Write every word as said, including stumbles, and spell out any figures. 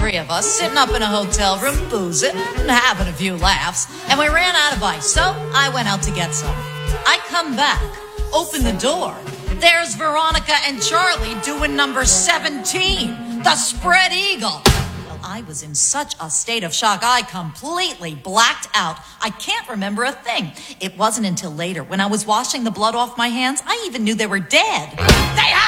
three of us sitting up in a hotel room, boozing and having a few laughs, and we ran out of ice, so I went out to get some. I come back, open the door. There's Veronica and Charlie doing number seventeen, the spread eagle. Well, I was in such a state of shock, I completely blacked out. I can't remember a thing. It wasn't until later, when I was washing the blood off my hands, I even knew they were dead. They